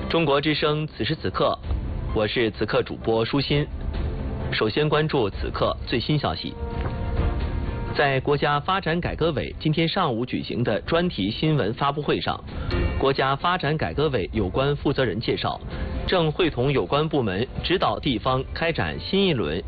中国之声此时此刻，我是此刻主播舒心。首先关注此刻最新消息。在国家发展改革委今天上午举行的专题新闻发布会上，国家发展改革委有关负责人介绍，正会同有关部门指导地方开展新一轮